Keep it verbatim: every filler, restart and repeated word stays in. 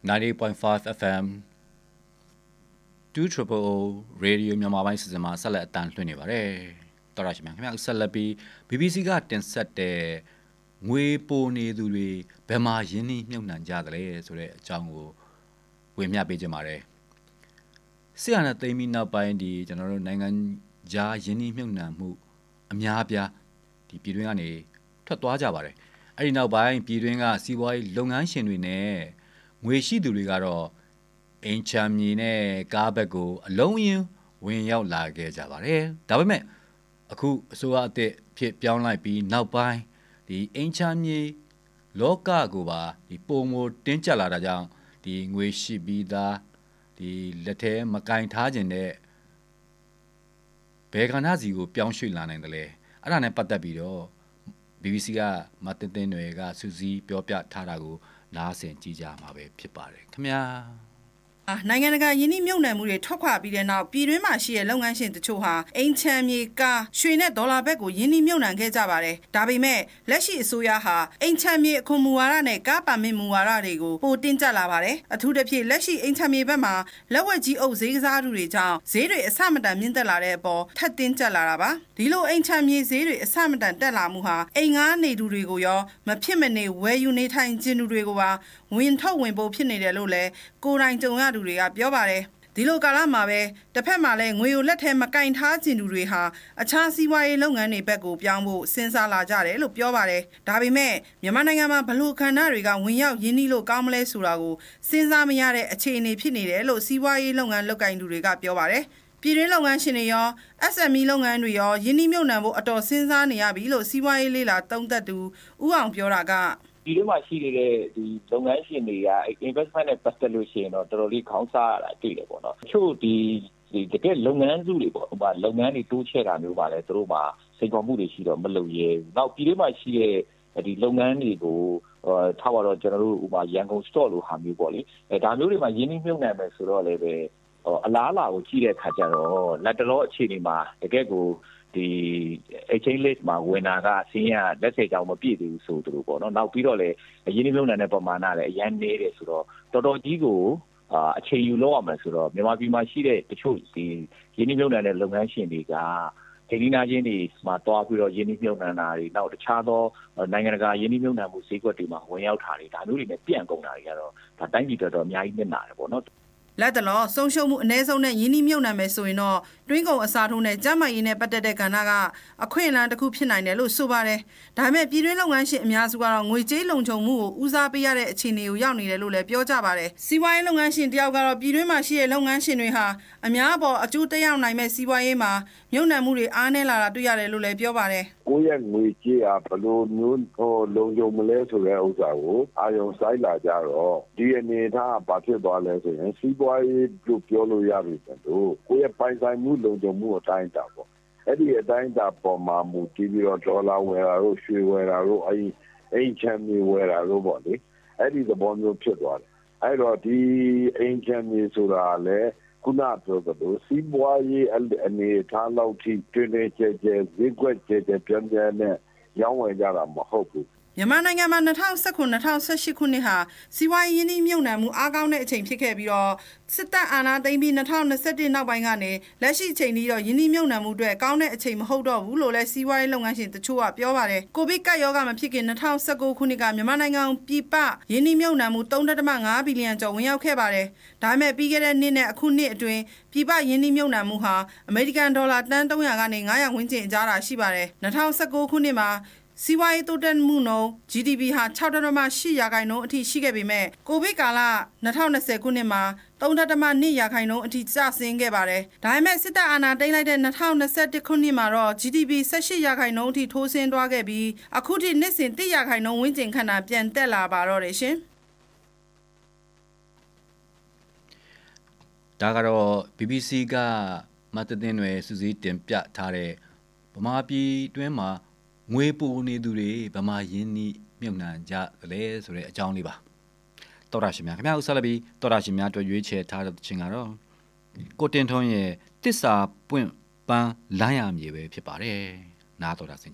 ninety-eight point five F M two triple O Radio မြန်မာပိုင်းစီစဉ်မှာဆက်လက်အတန်းလွှင့်နေပါတယ်တော်ရရှိမြန်ခင်ဗျာဆက်လက်ပြီး B B C ကတင်ဆက်တဲ့ငွေပိုနေသူတွေဘယ်မှာယင်းနှိမ့်မြုပ်နှံကြသလဲဆိုတဲ့အကြောင်းကိုဝေမျှပေးကြပါမယ်ဆရာနဲ့သိမ်းပြီးနောက်ပိုင်းဒီကျွန်တော်တို့နိုင်ငံခြားယင်းနှိမ့်မြုပ်နှံမှုအများအပြားဒီပြည်တွင်းကနေထွက်သွားကြပါတယ်အဲ့ဒီနောက်ပိုင်းပြည်တွင်းကစီးပွားရေးလုပ်ငန်းရှင်တွေနဲ့ငွေရှိသူတွေကတော့အင်ချမ်းမြေနဲ့ကားဘက်ကိုအလုံးအင်းဝင်ရောက်လာခဲ့ကြပါတယ်ဒါပေမဲ့အခုအစိုးရအသစ်ဖြစ်ပြောင်းလိုက်ပြီးနောက်ပိုင်းဒီအင်ချမ်းမြေလောကကိုပါဒီပုံမတင်းကျပ်လာတာကြောင့်ဒီငွေရှိပြီးသားဒီလက်ထဲမကင်ထားခြင်းတဲ့ဘယ်ကဏ္ဍစီကိုပြောင်းရွှေ့လာနိုင်တယ်လဲအဲ့ဒါနဲ့ပတ်သက်ပြီးတော့ B B C ကမတင်တင်တွေကစူးစီးပြောပြထားတာကိုနားဆင်ကြည့်ကြမှာပဲဖြစ်ပါတယ်ခင်ဗျာနိုင်ငံတကာယင်းနှိမ့်မြုပ်နှံမှုတွေထွက်ခွာပြီးတဲ့နောက်ပြည်တွင်းမှာရှိတဲ့လုပ်ငန်းရှင်တချို့ဟာအင်ချမ်းမြေကားရွှေနဲ့ဒေါ်လာဘက်ကိုယင်းနှိမ့်မြုပ်နှံခဲ့ကြပါတယ်ဒါပေမဲ့လက်ရှိအစိုးရဟာအင်ချမ်းမြေအခွန်မူဝါဒနဲ့ကားပါမစ်မူဝါဒတွေကိုပိုတင်းကျပ်လာပါတယ်အထူးသဖြင့်လက်ရှိအင်ချမ်းမြေဘက်မှာလက်ဝက်ကြီးအုပ်ဈေးကစားသူတွေကြောင့်ဈေးတွေအဆမတန်မြင့်တက်လာတဲ့အပေါ်ထပ်တင်းကျပ်လာတာပါဒီလိုအင်ချမ်းမြေဈေးတွေအဆမတန်တက်လာမှုဟာအိမ်ငါးနေသူတွေကိုရောမဖြစ်မနေဝယ်ယူနေထိုင်ခြင်းသူတွေကိုပါဝင်ထုတ်ဝင်ပို့ဖြစ်နေတယ်လို့လည်းကိုယ်တိုင်ကြုံရသူတွေကပြောပါတယ်ဒီလိုကာလမှာပဲတစ်ဖက်မှာလည်းငွေကိုလက်ထဲမကင်ထားခြင်းသူတွေဟာအခြားစီးပွားရေးလုပ်ငန်းတွေဘက်ကိုပြောင်းဖို့စဉ်းစားလာကြတယ်လို့ပြောပါတယ်ဒါပေမဲ့မြန်မာနိုင်ငံမှာဘလို့ခန္ဓာတွေကဝင်ရောက်ရင်းနှီးလို့ကောင်းမလဲဆိုတာကိုစဉ်းစားမရတဲ့အခြေအနေဖြစ်နေတယ်လို့စီးပွားရေးလုပ်ငန်းလုပ်ကိုင်သူတွေကပြောပါတယ်ပြည်တွင်းလုပ်ငန်းရှင်တွေရော S M E လုပ်ငန်းတွေရောယင်းနှီးမြုပ်နှံဖို့အတော်စဉ်းစားနေရပြီလို့စီးပွားရေးလေးလာသုံးသပ်သူဦးအောင်ပြောတာကဒီလိုမှရှိနေတဲ့ဒီလုပ်ငန်းရှင်တွေက investment နဲ့ပတ်သက်လို့ရှိရင်တော့တော်တော်လေးခေါင်းစားရတာတွေ့တယ်ပေါ့နော်။ချို့ဒီဒီတကယ်လုပ်ငန်းစုတွေပေါ့ဟိုမှာလုပ်ငန်းတွေတိုးချဲ့တာမျိုးပါလဲသူတို့မှာစိန်ခေါ်မှုတွေရှိတော့မလုပ်ရဲဘူး။နောက်ပြည်တွင်းမှာရှိတဲ့ဒီလုပ်ငန်းတွေကိုထားပါတော့ကျွန်တော်တို့ဟိုမှာရန်ကုန် store လိုဟာမျိုးပေါ့လေ။အဲဒါမျိုးတွေမှာရင်းနှီးမြှုပ်နှံမယ်ဆိုတော့လည်းပဲအလားအလာကိုကြည့်တဲ့အခါကျတော့လက်တလောအခြေအနေမှာတကယ်ကိုဒီ exchange list မှာဝင်တာကစင်းရလက်ဆက်ကြောင်မပြည့်သေးဘူးဆိုသူတို့ပေါ့နော်နောက်ပြီးတော့လည်းရင်းနှီးမြှုပ်နှံတဲ့ပမာဏလည်းအရင်နေတယ်ဆိုတော့တော်တော်ကြီးကိုအချိန်ယူလောက်အောင်မယ်ဆိုတော့မြန်မာပြည်မှာရှိတဲ့တချို့ဒီရင်းနှီးမြှုပ်နှံတဲ့လုပ်ငန်းရှင်တွေကဒေသနာချင်းတွေမှာတွားပြီးတော့ရင်းနှီးမြှုပ်နှံတာတွေနောက်တခြားသောနိုင်ငံတကာရင်းနှီးမြှုပ်နှံမှုဈေးကွက်တွေမှာဝင်ရောက်တာတွေဒါမျိုးတွေနဲ့ပြန့်ကုန်တာတွေကတော့ဒါတိုင်းပြည်တော်တော်အများကြီးနစ်နာတယ်ပေါ့နော်လက်တလောဆုံးရှုံးမှုအ ਨੇ ဆုံးနဲ့ယင်းနှိမ့်မြုပ်နှံမယ်ဆိုရင်တော့တွင်းကုန်အစားထိုးနဲ့ကျန်းမာရေးနဲ့ပတ်သက်တဲ့ကဏ္ဍကအခွင့်အလမ်းတစ်ခုဖြစ်နိုင်တယ်လို့ဆိုပါတယ်။ဒါပေမဲ့ပြည်တွင်းလုပ်ငန်းရှင်အများစုကတော့ငွေကြေးလုံခြုံမှုကိုဦးစားပေးရတဲ့အခြေအနေကိုရောက်နေတယ်လို့လည်းပြောကြပါတယ်။စီးပွားရေးလုပ်ငန်းရှင်တယောက်ကတော့ပြည်တွင်းမှာရှိတဲ့လုပ်ငန်းရှင်တွေဟာအများအပေါ်အကျိုးတက်ရောက်နိုင်မဲ့စီးပွားရေးမှာမြုပ်နှံမှုတွေအားနည်းလာတာတွေ့ရတယ်လို့လည်းပြောပါတယ်။ကိုယ့်ရဲ့ငွေကြေးအားဘယ်လိုမျိုးဟိုလုံခြုံမလဲဆိုတဲ့ဥစ္စာကိုအာရုံစိုက်လာကြတော့ဒီအနေထားဘာဖြစ်သွားလဲဆိုရင်စီးပွားရေးလို့ပြောလို့ရပြီဆိုတော့ကိုယ့်ရဲ့ပိုင်ဆိုင်မှုလုံခြုံမှုအတိုင်းတာပေါ့အဲ့ဒီအတိုင်းတာပေါ်မှာမူတည်ပြီးတော့ဒေါ်လာဝယ်တာတို့ရွှေဝယ်တာတို့အဲ့အိမ်ချမ်းမြေဝယ်တာတို့ပေါ့လေအဲ့ဒီသဘောမျိုးဖြစ်သွားတယ်အဲ့တော့ဒီအိမ်ချမ်းမြေဆိုတာလည်းခုနပြောသလိုစီးပွားရေးအနေထားလောက်ထိတွင်တွင်ကျဲကျဲဈေးကွက်ကျဲကျဲပြန်ပြန်နဲ့ရောင်းဝယ်ကြတာမဟုတ်ဘူးမြန်မာနိုင်ငံမှာ၂၀၁၇-၂၀၁၈ခုနှစ်ဟာစီးပွားရေးရင်းနှီးမြှုပ်နှံမှုအားကောင်းတဲ့အချိန်ဖြစ်ခဲ့ပြီးတော့စစ်တပ်အာဏာသိမ်းပြီး၂၀၂၁နောက်ပိုင်းကနေလက်ရှိအချိန်ကြီးတော့ရင်းနှီးမြှုပ်နှံမှုအတွက်ကောင်းတဲ့အချိန်မဟုတ်တော့ဘူးလို့လည်းစီးပွားရေးလုပ်ငန်းရှင်တချို့ကပြောပါတယ်။ကိုဗစ်ကပ်ရောဂါမဖြစ်ခင်၂၀၁၉ခုနှစ်ကမြန်မာနိုင်ငံပြည်ပရင်းနှီးမြှုပ်နှံမှု၃.၅ဘီလီယံကျော်ဝင်ရောက်ခဲ့ပါတယ်။ဒါပေမဲ့ပြီးခဲ့တဲ့နှစ်နဲ့အခုနှစ်အတွင်းပြည်ပရင်းနှီးမြှုပ်နှံမှုဟာအမေရိကန်ဒေါ်လာတန်၃၀၀ကနေ၅၀၀ဝန်းကျင်အကြားတာရှိပါတယ်။၂၀၁၉ခုနှစ်မှာစီးပွားရေးတိုးတက်မှုနှုန်း G D P ဟာ၆.၈ရာခိုင်နှုန်းအထိရှိခဲ့ပေမဲ့ကိုဗစ်ကာလ၂၀၂၀ခုနှစ်မှာ၃.၂ရာခိုင်နှုန်းအထိကျဆင်းခဲ့ပါတယ်။ဒါပေမဲ့စစ်တပ်အာဏာသိမ်းလိုက်တဲ့၂၀၂၁ခုနှစ်မှာတော့ G D P ၁၈ရာခိုင်နှုန်းအထိထိုးဆင်းသွားခဲ့ပြီးအခုထိနှစ်စဉ်၁ရာခိုင်နှုန်းဝန်းကျင်ခန့်သာပြန်တက်လာပါတော့တယ်ရှင်။ဒါကတော့ B B C ကမတ်တင်တွေစူးစီးတင်ပြထားတဲ့ဗမာပြည်တွင်းမှာငွေပိုနေသူတွေဗမာရင်းနှီးမြုပ်နှံကြတယ်ဆိုတဲ့အကြောင်းလေးပါတော်ရရှင်များခင်ဗျားဦးဆက်လက်ပြီးတော်ရရှင်များတွေ့ရွေးချယ်ထားတဲ့ချင်းကတော့ကိုတင်ထွန်းရဲ့တစ္ဆာပွင့်ပန်းလိုင်းရမြေပဲဖြစ်ပါတယ်နားတော်တာစင်